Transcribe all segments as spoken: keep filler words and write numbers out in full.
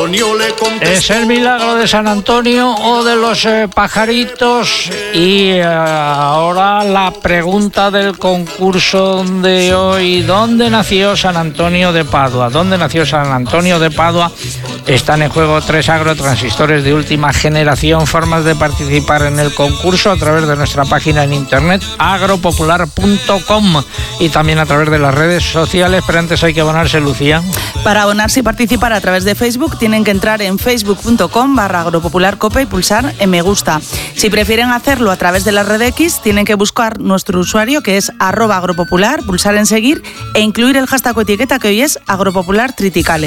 Antonio le contestó. ¿Es el milagro de San Antonio o de los eh, pajaritos? Y eh, ahora la pregunta del concurso de hoy. ¿Dónde nació San Antonio de Padua? ¿Dónde nació San Antonio de Padua? Están en juego tres agrotransistores de última generación. Formas de participar en el concurso a través de nuestra página en internet agropopular punto com y también a través de las redes sociales. Pero antes hay que abonarse, Lucía. Para abonarse y participar a través de Facebook tienen que entrar en facebook punto com barra agropopularcope y pulsar en me gusta. Si prefieren hacerlo a través de la red X, tienen que buscar nuestro usuario, que es arroba agropopular, pulsar en seguir e incluir el hashtag o etiqueta que hoy es agropopular triticale.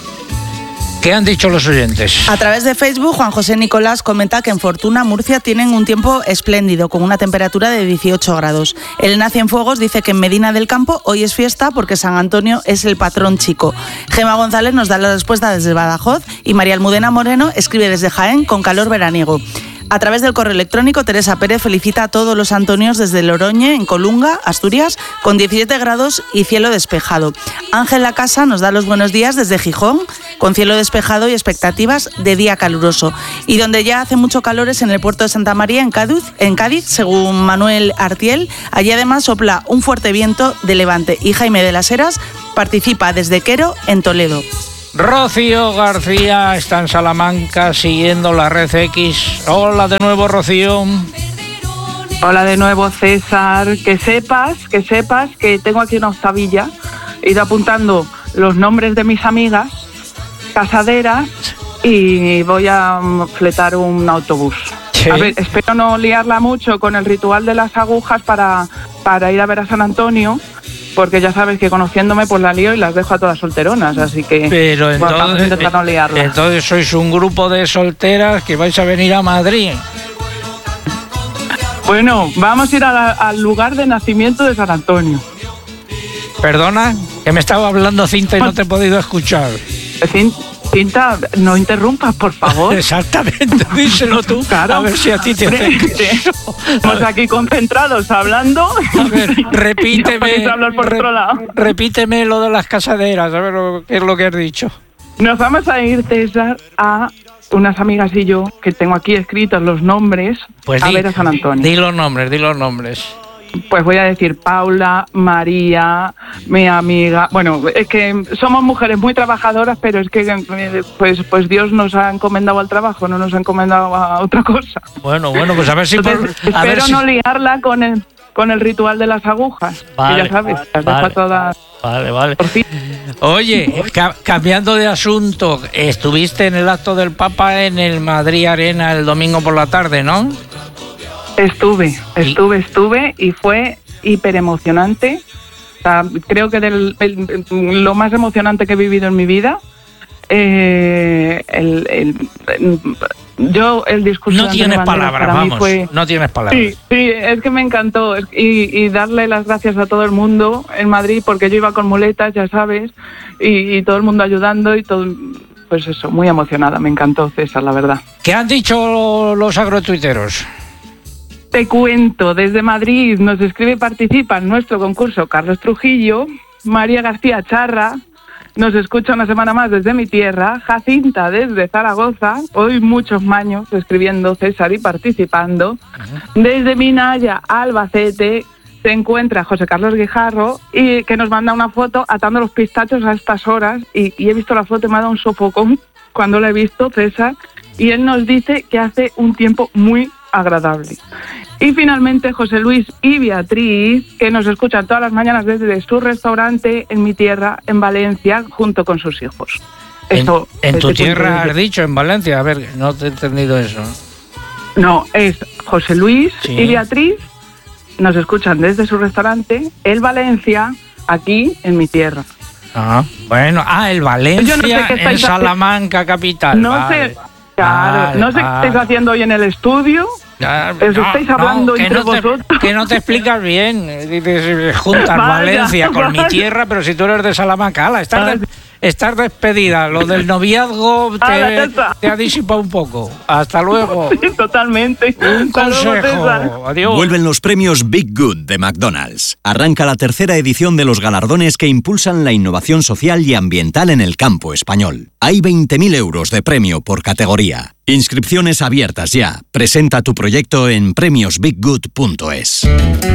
¿Qué han dicho los oyentes? A través de Facebook, Juan José Nicolás comenta que en Fortuna, Murcia, tienen un tiempo espléndido, con una temperatura de dieciocho grados. El Nacienfuegos dice que en Medina del Campo hoy es fiesta porque San Antonio es el patrón chico. Gema González nos da la respuesta desde Badajoz y María Almudena Moreno escribe desde Jaén con calor veraniego. A través del correo electrónico, Teresa Pérez felicita a todos los antonios desde Loroñe, en Colunga, Asturias, con diecisiete grados y cielo despejado. Ángel Lacasa nos da los buenos días desde Gijón, con cielo despejado y expectativas de día caluroso. Y donde ya hace mucho calor es en el puerto de Santa María, en Cádiz, en Cádiz, según Manuel Artiel. Allí además sopla un fuerte viento de levante. Y Jaime de las Heras participa desde Quero, en Toledo. Rocío García está en Salamanca siguiendo la red X. Hola de nuevo, Rocío. Hola de nuevo, César. Que sepas, que sepas que tengo aquí una octavilla. He ido apuntando los nombres de mis amigas casaderas y voy a fletar un autobús. ¿Sí? A ver, espero no liarla mucho con el ritual de las agujas para, para ir a ver a San Antonio, porque ya sabes que conociéndome pues la lío y las dejo a todas solteronas, así que Pero bueno, entonces, vamos a intentar no liarla. Entonces sois un grupo de solteras que vais a venir a Madrid. Bueno, vamos a ir a la, al lugar de nacimiento de San Antonio. Perdona, que me estaba hablando Cinta y no te he podido escuchar. Cinta, no interrumpas, por favor. Exactamente, díselo tú, claro. A ver si a ti te hace caso. Estamos aquí concentrados hablando. A ver, repíteme, y hablar por re, otro lado. repíteme lo de las casaderas, a ver lo, qué es lo que has dicho. Nos vamos a ir, César, a unas amigas y yo, que tengo aquí escritos los nombres, pues a di, ver a San Antonio. Di los nombres, di los nombres. Pues voy a decir Paula, María, mi amiga. Bueno, es que somos mujeres muy trabajadoras, pero es que pues, pues Dios nos ha encomendado al trabajo, no nos ha encomendado a otra cosa. Bueno, bueno, pues a ver si... Entonces, por, a espero ver si... no liarla con el, con el ritual de las agujas. Vale, que ya sabes, las vale, dejo a todas... Vale, vale. Por fin. Oye, ca- cambiando de asunto, estuviste en el acto del Papa en el Madrid Arena el domingo por la tarde, ¿no? Estuve, estuve, estuve y fue hiper emocionante. O sea, creo que del, el, lo más emocionante que he vivido en mi vida. Eh, el, el, el, yo el discurso no tienes palabras, vamos, fue, no tienes palabras. Sí, sí, es que me encantó y, y darle las gracias a todo el mundo en Madrid, porque yo iba con muletas, ya sabes, y, y todo el mundo ayudando y todo. Pues eso, muy emocionada, me encantó, César, la verdad. ¿Qué han dicho los agrotuiteros? Te cuento, desde Madrid nos escribe y participa en nuestro concurso Carlos Trujillo, María García Charra, nos escucha una semana más desde mi tierra, Jacinta desde Zaragoza, hoy muchos maños escribiendo, César, y participando. Uh-huh. Desde Minaya, Albacete, se encuentra José Carlos Guijarro, y que nos manda una foto atando los pistachos a estas horas, y, y he visto la foto y me ha dado un sofocón cuando la he visto, César, y él nos dice que hace un tiempo muy agradable. Y finalmente José Luis y Beatriz, que nos escuchan todas las mañanas desde su restaurante en mi tierra, en Valencia, junto con sus hijos. Esto, ¿En, en tu tierra has dicho, en Valencia? A ver, no te he entendido eso. No, es José Luis sí. y Beatriz, nos escuchan desde su restaurante, en Valencia, aquí en mi tierra. Ah, bueno, ah, el Valencia, no sé en Salamanca, haciendo. Capital. No vale. sé, claro, vale, no sé vale. qué estáis haciendo hoy en el estudio. Ya, ¿Os no, estáis hablando no, entre no te, vosotros? Que no te explicas bien. Dices, juntas Vaya, Valencia con vaya. mi tierra, pero si tú eres de Salamanca, ala, estás, de, estás despedida. Lo del noviazgo te, Ala, te ha disipado un poco. Hasta luego. Sí, totalmente. Un consejo. Adiós. Vuelven los premios Big Good de McDonald's. Arranca la tercera edición de los galardones que impulsan la innovación social y ambiental en el campo español. Hay veinte mil euros de premio por categoría. Inscripciones abiertas ya. Presenta tu proyecto en premios big good punto es.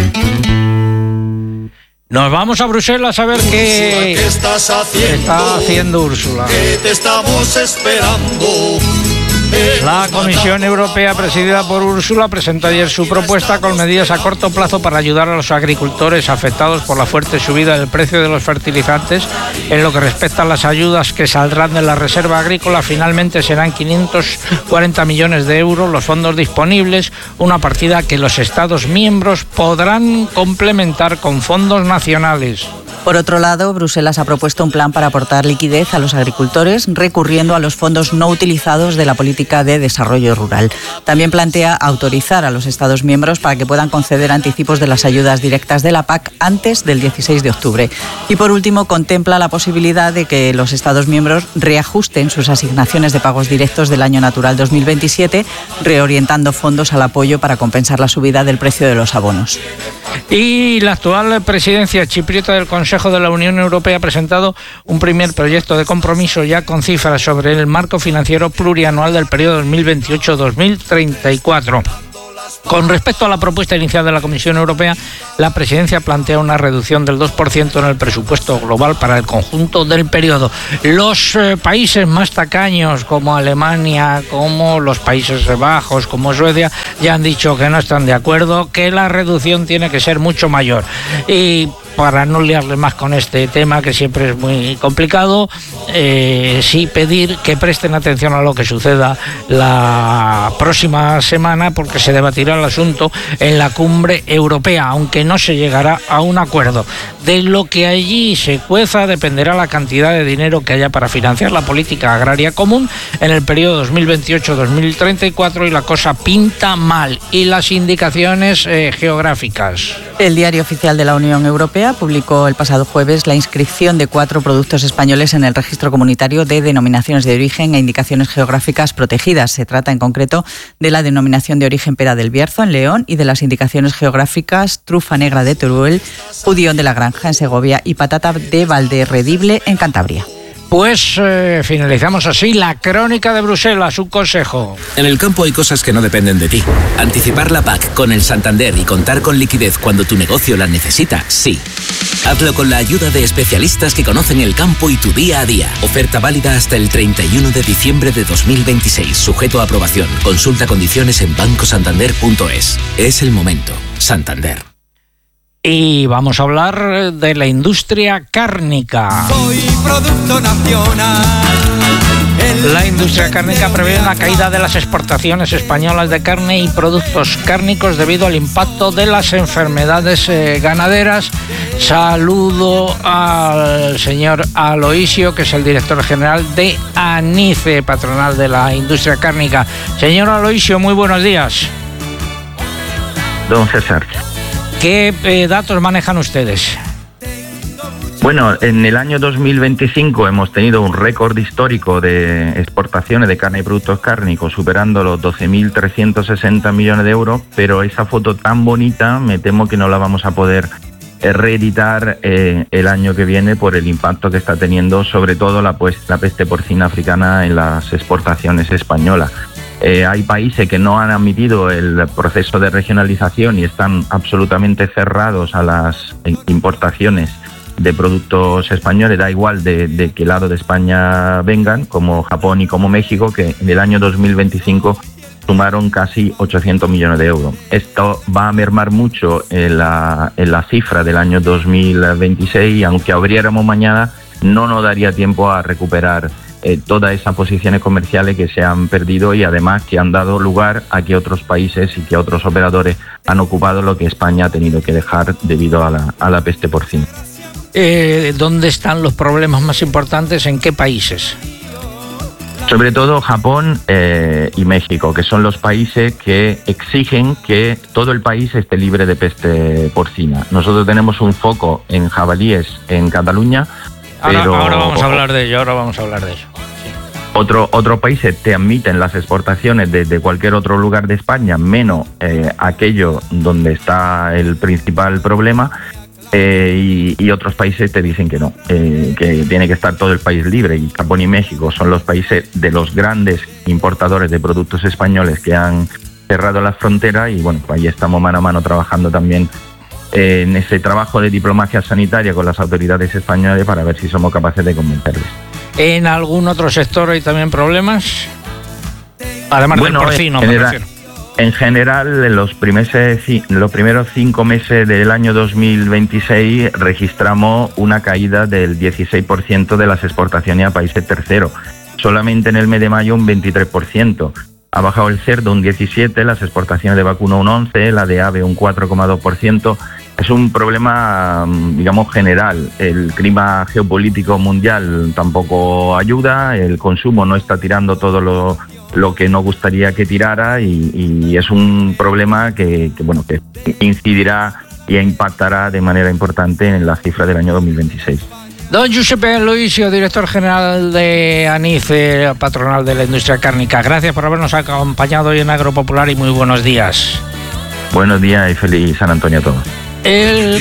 Nos vamos a Bruselas a ver qué, ¿Qué estás haciendo? está haciendo Úrsula. Que te estamos esperando. La Comisión Europea, presidida por Úrsula, presentó ayer su propuesta con medidas a corto plazo para ayudar a los agricultores afectados por la fuerte subida del precio de los fertilizantes. En lo que respecta a las ayudas que saldrán de la Reserva Agrícola, finalmente serán quinientos cuarenta millones de euros los fondos disponibles, una partida que los Estados miembros podrán complementar con fondos nacionales. Por otro lado, Bruselas ha propuesto un plan para aportar liquidez a los agricultores recurriendo a los fondos no utilizados de la política de desarrollo rural. También plantea autorizar a los Estados miembros para que puedan conceder anticipos de las ayudas directas de la P A C antes del dieciséis de octubre. Y por último, contempla la posibilidad de que los Estados miembros reajusten sus asignaciones de pagos directos del año natural dos mil veintisiete, reorientando fondos al apoyo para compensar la subida del precio de los abonos. Y la actual presidencia chipriota del Consejo de la Unión Europea ha presentado un primer proyecto de compromiso ya con cifras sobre el marco financiero plurianual del periodo dos mil veintiocho a dos mil treinta y cuatro. Con respecto a la propuesta inicial de la Comisión Europea, la presidencia plantea una reducción del dos por ciento en el presupuesto global para el conjunto del periodo. Los eh, países más tacaños, como Alemania, como los Países Bajos, como Suecia, ya han dicho que no están de acuerdo, que la reducción tiene que ser mucho mayor. Y para no liarle más con este tema, que siempre es muy complicado, eh, sí pedir que presten atención a lo que suceda la próxima semana, porque se debatirá el asunto en la cumbre europea, aunque no se llegará a un acuerdo. De lo que allí se cueza dependerá la cantidad de dinero que haya para financiar la política agraria común en el periodo dos mil veintiocho a dos mil treinta y cuatro, y la cosa pinta mal. Y las indicaciones eh, geográficas. El Diario Oficial de la Unión Europea publicó el pasado jueves la inscripción de cuatro productos españoles en el registro comunitario de denominaciones de origen e indicaciones geográficas protegidas. Se trata en concreto de la denominación de origen Pera del Bierzo en León y de las indicaciones geográficas Trufa Negra de Teruel, Udión de la Granja en Segovia y Patata de Valderredible en Cantabria. Pues eh, finalizamos así la crónica de Bruselas, un consejo. En el campo hay cosas que no dependen de ti. Anticipar la P A C con el Santander y contar con liquidez cuando tu negocio la necesita, sí. Hazlo con la ayuda de especialistas que conocen el campo y tu día a día. Oferta válida hasta el treinta y uno de diciembre de dos mil veintiséis, sujeto a aprobación. Consulta condiciones en banco santander punto es. Es el momento. Santander. Y vamos a hablar de la industria cárnica. Soy producto nacional. La industria cárnica prevé una caída de las exportaciones españolas de carne y productos cárnicos debido al impacto de las enfermedades eh, ganaderas. Saludo al señor Aloisio, que es el director general de ANICE, patronal de la industria cárnica. Señor Aloisio, muy buenos días. Don César. ¿Qué eh, datos manejan ustedes? Bueno, en el año dos mil veinticinco hemos tenido un récord histórico de exportaciones de carne y productos cárnicos, superando los doce mil trescientos sesenta millones de euros, pero esa foto tan bonita me temo que no la vamos a poder reeditar eh, el año que viene por el impacto que está teniendo sobre todo la, pues, la peste porcina africana en las exportaciones españolas. Eh, hay países que no han admitido el proceso de regionalización y están absolutamente cerrados a las importaciones de productos españoles, da igual de, de qué lado de España vengan, como Japón y como México, que en el año dos mil veinticinco sumaron casi ochocientos millones de euros. Esto va a mermar mucho en la, en la cifra del año dos mil veintiséis, y aunque abriéramos mañana, no nos daría tiempo a recuperar Eh, todas esas posiciones comerciales que se han perdido y además que han dado lugar a que otros países y que otros operadores han ocupado lo que España ha tenido que dejar debido a la, a la peste porcina. Eh, ¿Dónde están los problemas más importantes? ¿En qué países? Sobre todo Japón eh, y México, que son los países que exigen que todo el país esté libre de peste porcina. Nosotros tenemos un foco en jabalíes en Cataluña, Ahora, pero, ahora vamos a hablar de ello, ahora vamos a hablar de ello. Otro, otros países te admiten las exportaciones desde cualquier otro lugar de España, menos eh, aquello donde está el principal problema, eh, y, y otros países te dicen que no, eh, que tiene que estar todo el país libre, y Japón y México son los países de los grandes importadores de productos españoles que han cerrado las fronteras, y bueno, pues ahí estamos mano a mano trabajando también eh, en ese trabajo de diplomacia sanitaria con las autoridades españolas para ver si somos capaces de convencerles. ¿En algún otro sector hay también problemas? Además bueno, del porcino, en me general, refiero. En general, en los, primeses, los primeros cinco meses del año dos mil veintiséis registramos una caída del dieciséis por ciento de las exportaciones a países terceros. Solamente en el mes de mayo un veintitrés por ciento. Ha bajado el cerdo un diecisiete por ciento, las exportaciones de vacuno un once por ciento, la de ave un cuatro coma dos por ciento. Es un problema, digamos, general. El clima geopolítico mundial tampoco ayuda, el consumo no está tirando todo lo, lo que nos gustaría que tirara, y, y es un problema que, que, bueno, que incidirá y impactará de manera importante en la cifra del año dos mil veintiséis. Don Giuseppe Loisio, director general de ANICE, patronal de la industria cárnica. Gracias por habernos acompañado hoy en Agropopular y muy buenos días. Buenos días y feliz San Antonio a todos. El...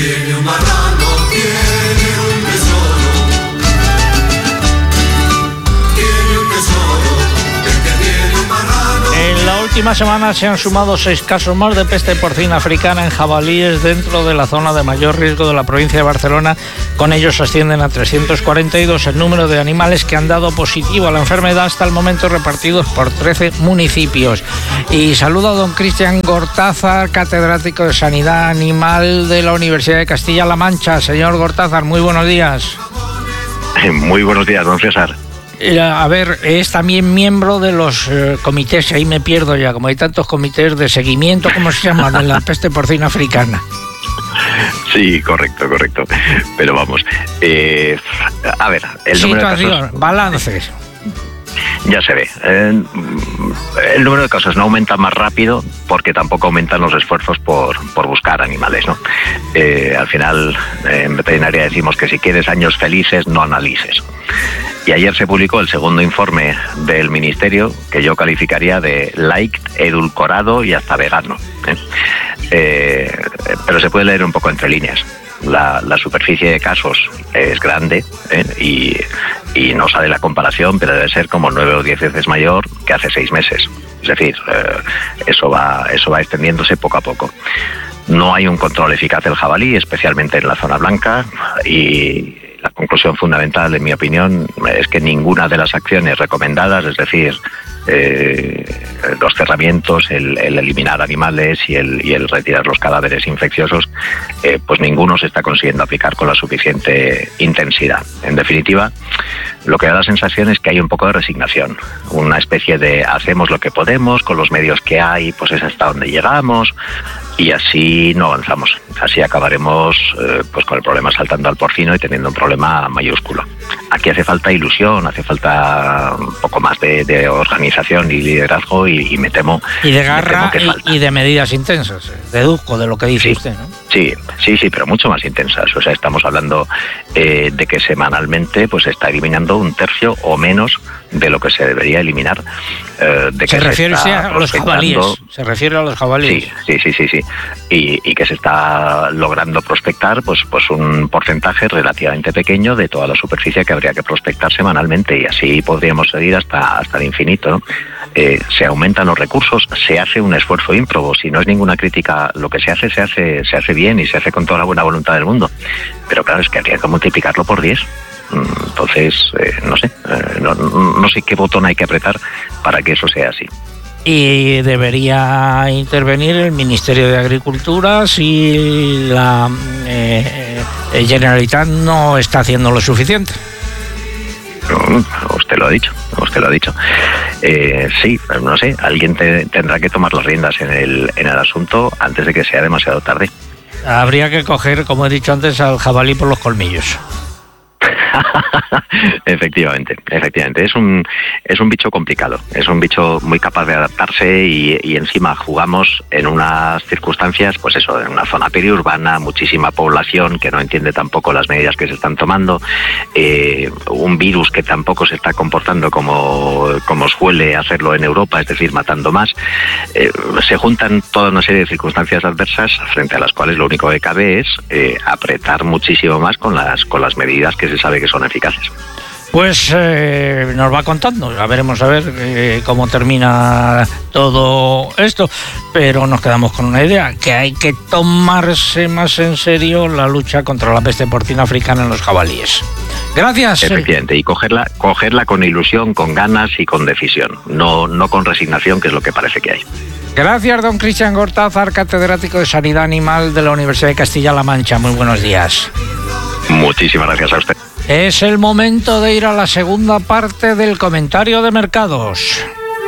En la última semana se han sumado seis casos más de peste porcina africana en jabalíes dentro de la zona de mayor riesgo de la provincia de Barcelona. Con ellos ascienden a trescientos cuarenta y dos el número de animales que han dado positivo a la enfermedad hasta el momento, repartidos por trece municipios. Y saludo a don Cristian Gortázar, catedrático de Sanidad Animal de la Universidad de Castilla-La Mancha. Señor Gortázar, muy buenos días. Muy buenos días, don César. A ver, es también miembro de los eh, comités, ahí me pierdo ya, como hay tantos comités de seguimiento, ¿cómo se llaman?, de la peste porcina africana. Sí, correcto, correcto. Pero vamos, eh, a ver, el número de casos... balances. Ya se ve. Eh, el número de casos no aumenta más rápido porque tampoco aumentan los esfuerzos por, por buscar animales, ¿no? Eh, al final, eh, en veterinaria decimos que si quieres años felices, no analices. Y ayer se publicó el segundo informe del Ministerio, que yo calificaría de light, edulcorado y hasta vegano, ¿eh? Eh, pero se puede leer un poco entre líneas. La, la superficie de casos es grande, ¿eh? y, y no sale la comparación, pero debe ser como nueve o diez veces mayor que hace seis meses. Es decir, eh, eso va, eso va extendiéndose poco a poco. No hay un control eficaz del jabalí, especialmente en la zona blanca, y la conclusión fundamental, en mi opinión, es que ninguna de las acciones recomendadas, es decir, eh, los cerramientos, el, el eliminar animales y el, y el retirar los cadáveres infecciosos, eh, pues ninguno se está consiguiendo aplicar con la suficiente intensidad. En definitiva, lo que da la sensación es que hay un poco de resignación, una especie de hacemos lo que podemos, con los medios que hay, pues es hasta donde llegamos, y así no avanzamos. Así acabaremos eh, pues con el problema saltando al porcino y teniendo un problema mayúsculo. Aquí hace falta ilusión, hace falta un poco más de, de organización y liderazgo, y, y me temo... Y de garra que y, y de medidas intensas, deduzco de lo que dice sí, usted, ¿no? Sí, sí, sí, pero mucho más intensas. O sea, estamos hablando eh, de que semanalmente pues se está eliminando un tercio o menos de lo que se debería eliminar. Eh, de que se refiere se a los jabalíes. Se refiere a los jabalíes. Sí, sí, sí, sí, sí. Y, y que se está logrando prospectar pues, pues un porcentaje relativamente pequeño de toda la superficie que habría que prospectar semanalmente, y así podríamos seguir hasta, hasta el infinito, ¿no? Eh, se aumentan los recursos, se hace un esfuerzo ímprobo. Si no es ninguna crítica, lo que se hace, se hace, se hace bien y se hace con toda la buena voluntad del mundo. Pero claro, es que habría que multiplicarlo por diez. Entonces, eh, no sé, eh, no, no sé qué botón hay que apretar para que eso sea así. Y debería intervenir el Ministerio de Agricultura si la eh, eh, Generalitat no está haciendo lo suficiente. Usted lo ha dicho, usted lo ha dicho. Eh, sí, no sé, alguien te, tendrá que tomar las riendas en el, en el asunto antes de que sea demasiado tarde. Habría que coger, como he dicho antes, al jabalí por los colmillos. Efectivamente, efectivamente. Es un es un bicho complicado, es un bicho muy capaz de adaptarse y, y encima jugamos en unas circunstancias, pues eso, en una zona periurbana, muchísima población que no entiende tampoco las medidas que se están tomando, eh, un virus que tampoco se está comportando como, como suele hacerlo en Europa, es decir, matando más. Eh, se juntan toda una serie de circunstancias adversas frente a las cuales lo único que cabe es eh, apretar muchísimo más con las, con las medidas que se sabe que son eficaces. Pues eh, nos va contando, ya veremos a ver eh, cómo termina todo esto, pero nos quedamos con una idea, que hay que tomarse más en serio la lucha contra la peste porcina africana en los jabalíes. Gracias. Efectivamente, y cogerla, cogerla con ilusión, con ganas y con decisión, no, no con resignación, que es lo que parece que hay. Gracias, don Cristian Gortázar, catedrático de Sanidad Animal de la Universidad de Castilla-La Mancha. Muy buenos días. Muchísimas gracias a usted. Es el momento de ir a la segunda parte del comentario de mercados.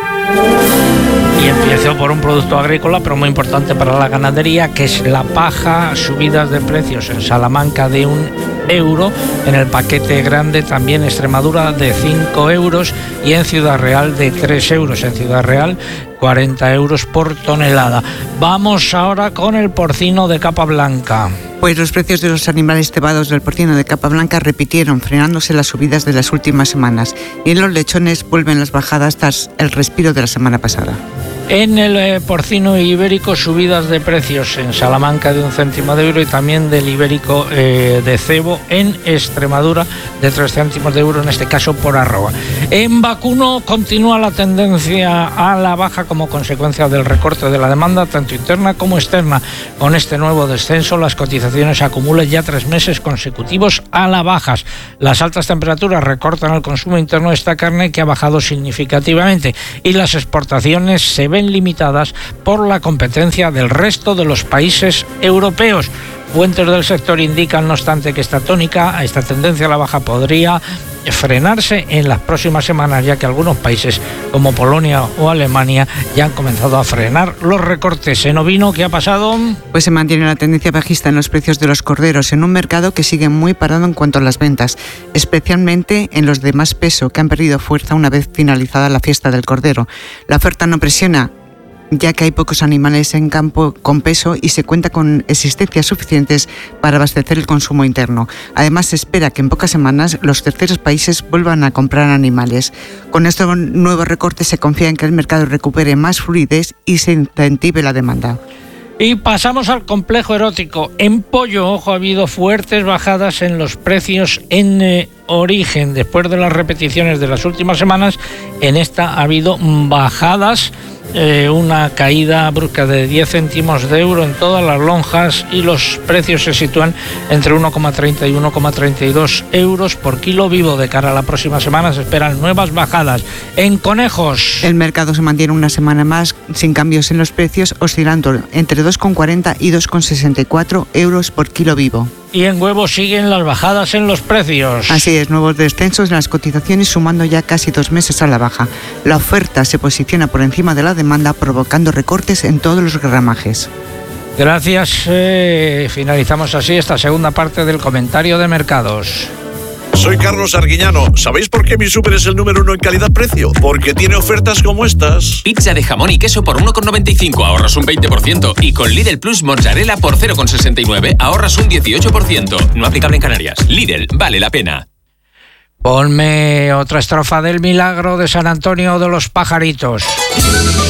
Y empiezo por un producto agrícola, pero muy importante para la ganadería, que es la paja. Subidas de precios en Salamanca de un euro, en el paquete grande también Extremadura de cinco euros y en Ciudad Real de tres euros. En Ciudad Real cuarenta euros por tonelada. Vamos ahora con el porcino de capa blanca. Pues los precios de los animales cebados del porcino de capa blanca repitieron, frenándose las subidas de las últimas semanas. Y en los lechones vuelven las bajadas tras el respiro de la semana pasada. En el eh, porcino ibérico, subidas de precios en Salamanca de un céntimo de euro y también del ibérico eh, de cebo en Extremadura de tres céntimos de euro, en este caso por arroba. En vacuno continúa la tendencia a la baja como consecuencia del recorte de la demanda, tanto interna como externa. Con este nuevo descenso, las cotizaciones acumulan ya tres meses consecutivos a la baja. Las altas temperaturas recortan el consumo interno de esta carne, que ha bajado significativamente, y las exportaciones se ven limitadas por la competencia del resto de los países europeos. Fuentes del sector indican, no obstante, que esta tónica, esta tendencia a la baja podría frenarse en las próximas semanas, ya que algunos países como Polonia o Alemania ya han comenzado a frenar los recortes. En ovino, ¿qué ha pasado? Pues se mantiene la tendencia bajista en los precios de los corderos, en un mercado que sigue muy parado en cuanto a las ventas, especialmente en los de más peso, que han perdido fuerza una vez finalizada la fiesta del cordero. La oferta no presiona, ya que hay pocos animales en campo con peso y se cuenta con existencias suficientes para abastecer el consumo interno. Además, se espera que en pocas semanas los terceros países vuelvan a comprar animales. Con estos nuevos recortes se confía en que el mercado recupere más fluidez y se incentive la demanda. Y pasamos al complejo erótico. En pollo, ojo, ha habido fuertes bajadas en los precios en eh, origen. Después de las repeticiones de las últimas semanas, en esta ha habido bajadas, eh, una caída brusca de diez céntimos de euro en todas las lonjas, y los precios se sitúan entre uno coma treinta y uno coma treinta y dos euros por kilo vivo. De cara a la próxima semana se esperan nuevas bajadas. En conejos, el mercado se mantiene una semana más sin cambios en los precios, oscilando entre dos coma cuarenta y dos coma sesenta y cuatro euros por kilo vivo. Y en huevos siguen las bajadas en los precios. Así es, nuevos descensos en las cotizaciones, sumando ya casi dos meses a la baja. La oferta se posiciona por encima de la demanda, provocando recortes en todos los gramajes. Gracias. Eh, finalizamos así esta segunda parte del comentario de mercados. Soy Carlos Arguiñano. ¿Sabéis por qué mi súper es el número uno en calidad-precio? Porque tiene ofertas como estas. Pizza de jamón y queso por uno coma noventa y cinco, ahorras un veinte por ciento. Y con Lidl Plus mozzarella por cero coma sesenta y nueve, ahorras un dieciocho por ciento. No aplicable en Canarias. Lidl, vale la pena. Ponme otra estrofa del milagro de San Antonio de los Pajaritos.